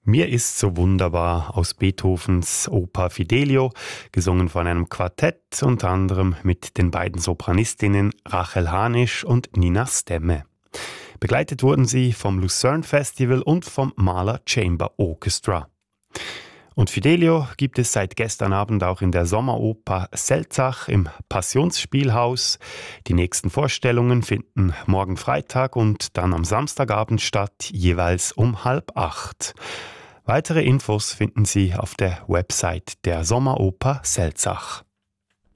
Mir ist so wunderbar aus Beethovens Oper Fidelio, gesungen von einem Quartett, unter anderem mit den beiden Sopranistinnen Rachel Hanisch und Nina Stemme. Begleitet wurden sie vom Lucerne Festival und vom Mahler Chamber Orchestra. Und Fidelio gibt es seit gestern Abend auch in der Sommeroper Selzach im Passionsspielhaus. Die nächsten Vorstellungen finden morgen Freitag und dann am Samstagabend statt, jeweils um 7:30. Weitere Infos finden Sie auf der Website der Sommeroper Selzach.